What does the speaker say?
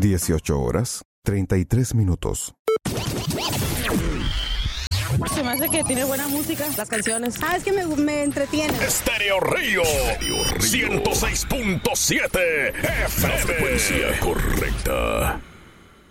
18 horas, 33 minutos. Se me hace que tiene buena música, las canciones. Ah, es que me entretiene. Estéreo Río 106.7 FM. La frecuencia correcta.